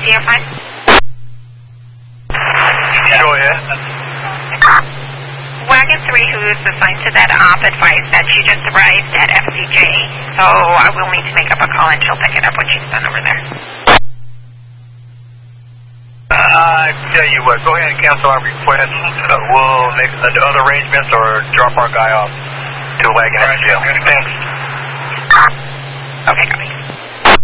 Radio 5? Go ahead. Wagon 3, who is assigned to that op, advised that she just arrived at FCJ, so I will need to make up a call and she'll pick it up when she's done over there. I tell you what, go ahead and cancel our request. We'll make other arrangements or drop our guy off to Wagon FCJ. Thanks. Okay, got it.